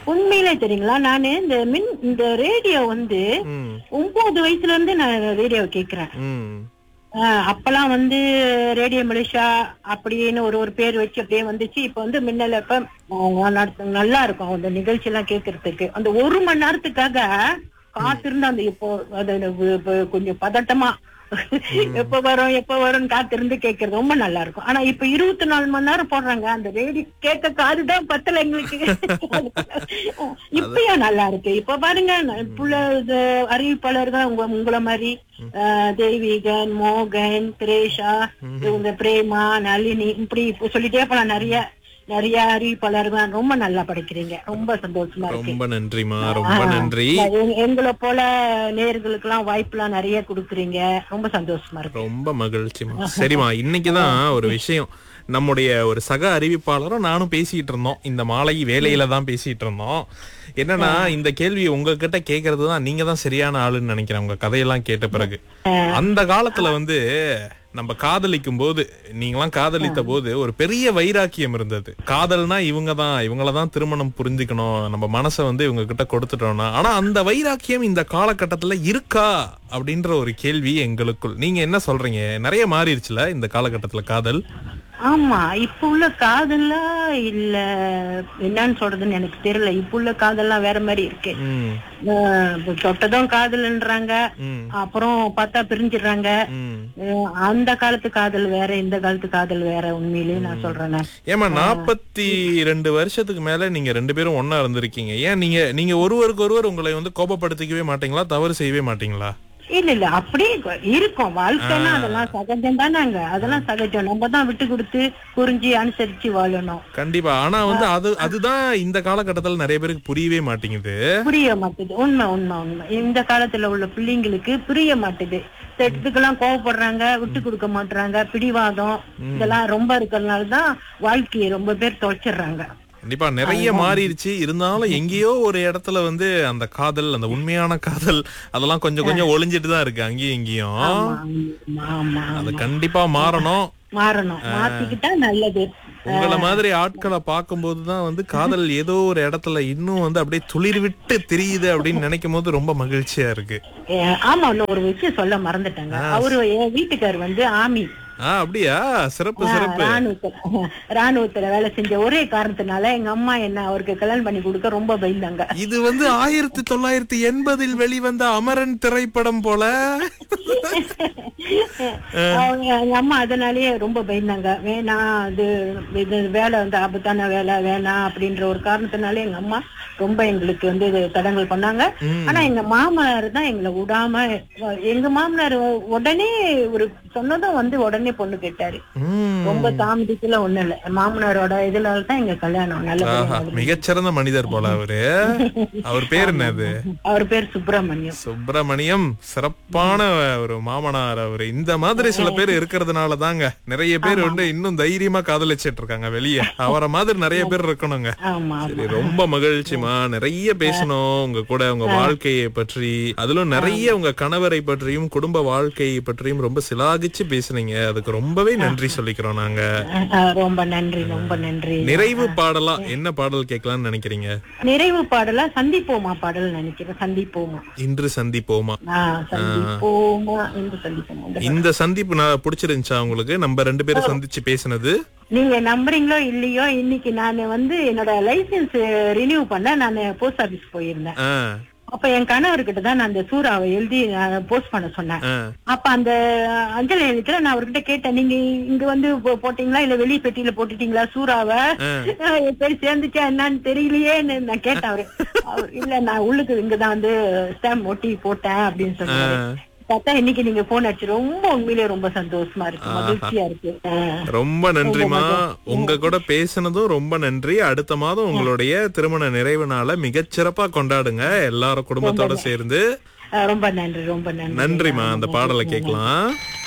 உண்மையிலே தெரியுங்களா, நானு இந்த ரேடியோ வந்து 9 வயசுல இருந்து நான் ரேடியோ கேக்குறேன். அப்பெல்லாம் வந்து ரேடியோ மலேசியா அப்படின்னு ஒரு பேர் வச்சு அப்படியே வந்துச்சு. இப்ப வந்து மின்னல் எப்ப நல்லா இருக்கும் அந்த நிகழ்ச்சி எல்லாம் கேக்குறதுக்கு. அந்த 1 மணி நேரத்துக்காக காத்திருந்து அந்த இப்போ கொஞ்சம் பதட்டமா எப்ப வரும் காத்திருந்து கேக்குறது ரொம்ப நல்லா இருக்கும். ஆனா இப்ப 24 மணி நேரம் போடுறாங்க. அந்த ரேடியோ கேட்க காதுதான் பத்தல எங்களுக்கு. இப்பயும் நல்லா இருக்கு. இப்ப பாருங்க, அறிவிப்பாளர்கள் உங்களை மாதிரி தெய்வீகன், மோகன், திரேஷா, இவங்க பிரேமா, நளினி, இப்படி சொல்லிட்டே போலாம். நிறைய அறிவிப்பாளர்கள் ரொம்ப நல்லா படிக்கிறீங்க. ரொம்ப சந்தோஷமா இருக்கு. ரொம்ப நன்றிமா, ரொம்ப நன்றி. எங்களை போல நேயர்களுக்கு எல்லாம் வாய்ப்பு எல்லாம் நிறைய கொடுக்குறீங்க. ரொம்ப சந்தோஷமா இருக்கு. ரொம்ப மகிழ்ச்சிமா. சரிமா, இன்னைக்குதான் ஒரு விஷயம். நம்முடைய ஒரு சக அறிவிப்பாளரும் நானும் பேசிட்டு இருந்தோம். இந்த மாலை வேலையில தான் பேசிட்டு இருந்தோம். என்னன்னா, இந்த கேள்வி உங்ககிட்ட கேக்குறதுதான் நீங்க தான் சரியான ஆளுன்னு நினைக்கிறேன். உங்க கதையெல்லாம் கேட்ட பிறகு அந்த காலத்துல வந்து நம்ம காதலிக்கும் போது, நீங்களாம் காதலித்த போது ஒரு பெரிய வைராக்கியம் இருந்தது. காதல்னா இவங்களதான் திருமணம் புரிஞ்சுக்கணும், நம்ம மனசை வந்து இவங்க கிட்ட கொடுத்துட்டோம்னா. ஆனா அந்த வைராக்கியம் இந்த காலகட்டத்துல இருக்கா அப்படின்ற ஒரு கேள்வி எங்களுக்குள். நீங்க என்ன சொல்றீங்க? நிறைய மாறிடுச்சுல இந்த காலகட்டத்துல காதல். ஆமா, இப்ப உள்ள காதல்லாம் இல்ல, என்னன்னு சொல்றதுன்னு எனக்கு தெரியல. இப்ப உள்ள காதல்லாம் வேற மாதிரி இருக்கு. தொட்டதும் காதல்ன்றாங்க, அப்புறம் பார்த்தா பிரிஞ்சிடுறாங்க. அந்த காலத்து காதல் வேற, இந்த காலத்து காதல் வேற. உண்மையிலேயே நான் சொல்றேன். ஏமா 42 வருஷத்துக்கு மேல நீங்க 2 பேரும் ஒன்னா இருந்திருக்கீங்க. ஏன் நீங்க ஒருவருக்கு ஒருவர் உங்களை வந்து கோபப்படுத்திக்கவே மாட்டீங்களா? தவறு செய்யவே மாட்டீங்களா? இல்ல அப்படியே இருக்கும். வாழ்க்கைன்னா அதெல்லாம் சகஜம் தானாங்க. அதெல்லாம் சகஜம். நம்ம தான் விட்டு கொடுத்து புரிஞ்சு அனுசரிச்சு வாழணும். கண்டிப்பா. ஆனா வந்து அதுதான் இந்த காலகட்டத்துல நிறைய பேருக்கு புரியவே மாட்டேங்குது. புரிய மாட்டேது. உண்மை. இந்த காலத்துல உள்ள பிள்ளைங்களுக்கு புரிய மாட்டேது. செட்டுக்கெல்லாம் கோவப்படுறாங்க, விட்டு கொடுக்க மாட்டாங்க, பிடிவாதம் இதெல்லாம் ரொம்ப இருக்கிறதுனாலதான் வாழ்க்கையை ரொம்ப பேர் தொலைச்சிடுறாங்க. கண்டிப்பா நிறைய மாறிடுச்சு. இருந்தாலும் எங்கேயோ ஒரு இடத்துல வந்து அந்த காதல், அந்த உண்மையான காதல், அதெல்லாம் கொஞ்சம் ஒளிஞ்சிட்டு தான் இருக்கு அங்கேயும் இங்கேயும். அது கண்டிப்பா மாறணும். மாத்திக்கிட்டா நல்லது. உங்கள மாதிரி ஆட்களை பார்க்கும் போதுதான் வந்து காதல் ஏதோ ஒரு இடத்துல இன்னும் வந்து அப்படியே துளிர் விட்டு தெரியுது அப்படின்னு நினைக்கும் போது ரொம்ப மகிழ்ச்சியா இருக்கு. ஆமா, ஒரு விஷயம் சொல்ல மறந்துட்டாங்க. அவரு என் வீட்டுக்கார் வந்து ஆமி. அப்படியா? சிறப்பு. ராணுவத்துல வேலை செஞ்ச ஒரே காரணத்தினால எங்க அம்மா என்ன அவருக்கு கல்யாணம் பண்ணி கொடுக்க ரொம்ப பயந்தாங்க. இது வந்து 1980 வெளிவந்த அமரன் திரைப்படம் போல. எங்க அம்மா அதனாலயே ரொம்ப பயந்தாங்க. வேணாம், அது வேலை வந்து ஆபத்தான வேலை, வேணாம் அப்படின்ற ஒரு காரணத்தினால எங்க அம்மா ரொம்ப எங்களுக்கு வந்து தடங்கல் பண்ணாங்க. ஆனா எங்க மாமனார் தான் எங்களை விடாம, எங்க மாமனார் உடனே ஒரு சொன்னதும் வந்து உடனே பொண்ணு கேட்டாரு. ரொம்ப தாமதிக்கல ஒண்ணு இல்ல. மாமனாரோட இதனாலதான் எங்க கல்யாணம் நல்ல. மிகச்சிறந்த மனிதர் போல அவரு. அவர் பேர் என்னது? அவர் பேர் சுப்பிரமணியம். சிறப்பான ஒரு மாமனார் அவரு. இந்த மாதிரி சில பேர் இருக்கிறதுனால தாங்க நிறைய பேர் வந்து இன்னும் தைரியமா காதலிச்சிட்டு இருக்காங்க வெளியே. அவரை மாதிரி நிறைய பேர் இருக்கணுங்க. சரி, ரொம்ப மகிழ்ச்சிமா. நிறைய பேசணும் உங்க கூட, உங்க வாழ்க்கையை பற்றி, அதிலும் நிறைய உங்க கணவரை பற்றியும் குடும்ப வாழ்க்கையை பற்றியும் ரொம்ப சிலாகிச்சு பேசுனீங்க. அதுக்கு ரொம்பவே நன்றி சொல்லிக்கிறோம் நாங்க. ரொம்ப நன்றி. நிறைவு பாடலா என்ன பாடல் கேட்கலாம்னு நினைக்கிறீங்க? நிறைவு பாடலா சந்திப்போமா பாடல் நினைக்கிறேன். இன்று சந்திப்போமா. இந்த சந்திப்பு நான் பிடிச்சிருந்துச்சா உங்களுக்கு? நம்ம 2 பேரும் சந்திச்சு பேசினது நீங்க நம்புறீங்களோ இல்லையோ, இன்னைக்கு நான் வந்து என்னோட லைசன்ஸ் ரினியூ பண்ண நான் போஸ்ட் ஆபீஸ் போயிருந்தேன். அப்ப என் கணவர்கிட்ட தான் நான் அந்த சூறாவை எழுதி போஸ்ட் பண்ண சொன்னேன். அப்ப அந்த அஞ்சல் எழுத்துல நான் அவர்கிட்ட கேட்டேன், நீங்க இங்க வந்து போட்டீங்களா இல்ல வெளி பெட்டியில போட்டுட்டீங்களா சூறாவை, பேர் சேர்ந்துச்சா என்னன்னு தெரியலையேன்னு நான் கேட்டேன். அவரு இல்ல, நான் உள்ளுக்கு இங்கதான் வந்து ஸ்டாம்ப் ஒட்டி போட்டேன் அப்படின்னு சொன்னாரு. பார்த்தா இன்னைக்கு நீங்க போன் அடிச்சு ரொம்ப உண்மையிலேயே ரொம்ப சந்தோஷமா இருக்கு, மகிழ்ச்சியா இருக்கு. ரொம்ப நன்றிமா. உங்க கூட பேசினதும் ரொம்ப நன்றி. அடுத்த மாதம் உங்களுடைய திருமண நிறைவு நாளை மிகச்சிறப்பா கொண்டாடுங்க எல்லாரும் குடும்பத்தோட சேர்ந்து. ரொம்ப நன்றி. நன்றிமா. அந்த பாடலை கேட்கலாம்.